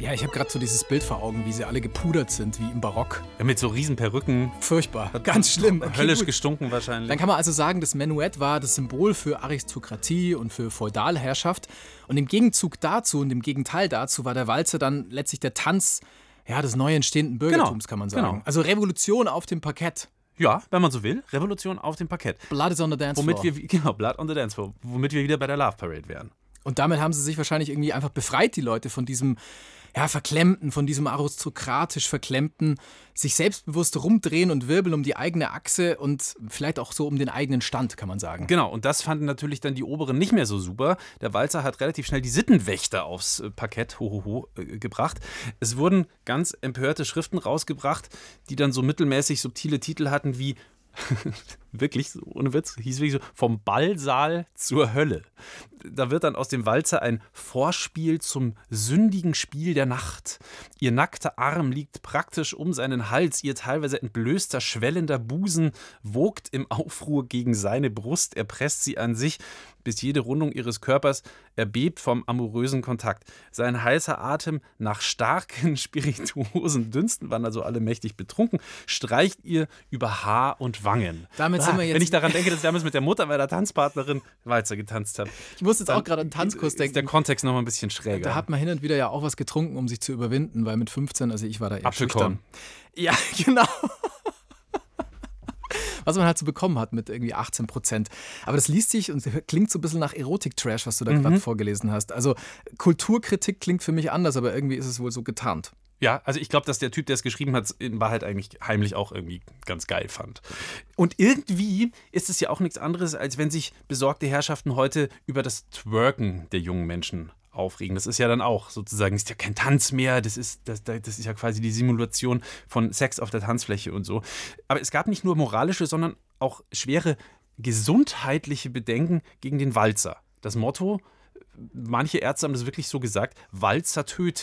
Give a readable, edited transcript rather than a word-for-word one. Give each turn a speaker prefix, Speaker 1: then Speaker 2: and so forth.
Speaker 1: Ja, ich habe gerade so dieses Bild vor Augen, wie sie alle gepudert sind, wie im Barock.
Speaker 2: Ja, mit so riesen Perücken.
Speaker 1: Furchtbar, ganz schlimm. Okay,
Speaker 2: Höllisch
Speaker 1: gut.
Speaker 2: gestunken wahrscheinlich.
Speaker 1: Dann kann man also sagen, das Menuett war das Symbol für Aristokratie und für Feudalherrschaft. Und im Gegenzug dazu und im Gegenteil dazu war der Walzer dann letztlich der Tanz des neu entstehenden Bürgertums, kann man sagen.
Speaker 2: Genau.
Speaker 1: Also Revolution auf dem Parkett.
Speaker 2: Ja, wenn man so will. Revolution auf dem Parkett.
Speaker 1: Blood is on the dance floor.
Speaker 2: Blood on the dance floor. Womit wir wieder bei der Love Parade wären.
Speaker 1: Und damit haben sie sich wahrscheinlich irgendwie einfach befreit, die Leute, von diesem Verklemmten, von diesem aristokratisch Verklemmten, sich selbstbewusst rumdrehen und wirbeln um die eigene Achse und vielleicht auch so um den eigenen Stand, kann man sagen.
Speaker 2: Genau, und das fanden natürlich dann die Oberen nicht mehr so super. Der Walzer hat relativ schnell die Sittenwächter aufs Parkett gebracht. Es wurden ganz empörte Schriften rausgebracht, die dann so mittelmäßig subtile Titel hatten wie wirklich, ohne Witz, hieß wirklich so, vom Ballsaal zur Hölle. Da wird dann aus dem Walzer ein Vorspiel zum sündigen Spiel der Nacht. Ihr nackter Arm liegt praktisch um seinen Hals, ihr teilweise entblößter, schwellender Busen wogt im Aufruhr gegen seine Brust, er presst sie an sich, bis jede Rundung ihres Körpers erbebt vom amorösen Kontakt. Sein heißer Atem nach starken spirituosen Dünsten, waren also alle mächtig betrunken, streicht ihr über Haar und Wangen.
Speaker 1: Damit sind wir jetzt.
Speaker 2: Wenn ich daran denke, dass ich damals mit der Mutter meiner Tanzpartnerin Walzer getanzt habe.
Speaker 1: Ich muss jetzt auch gerade an einen Tanzkurs denken.
Speaker 2: Ist der Kontext noch mal ein bisschen schräger.
Speaker 1: Da hat man hin und wieder ja auch was getrunken, um sich zu überwinden, weil mit 15, also ich war da eher
Speaker 2: Apfelkorn.
Speaker 1: schüchtern. Ja, genau. Was man halt so bekommen hat mit irgendwie 18%. Aber das liest sich und klingt so ein bisschen nach Erotik-Trash, was du da gerade vorgelesen hast. Also Kulturkritik klingt für mich anders, aber irgendwie ist es wohl so getarnt.
Speaker 2: Ja, also ich glaube, dass der Typ, der es geschrieben hat, in Wahrheit eigentlich heimlich auch irgendwie ganz geil fand. Und irgendwie ist es ja auch nichts anderes, als wenn sich besorgte Herrschaften heute über das Twerken der jungen Menschen aufregen. Das ist ja dann auch sozusagen, ist ja kein Tanz mehr, das ist ja quasi die Simulation von Sex auf der Tanzfläche und so. Aber es gab nicht nur moralische, sondern auch schwere gesundheitliche Bedenken gegen den Walzer. Das Motto, manche Ärzte haben das wirklich so gesagt, Walzer tötet.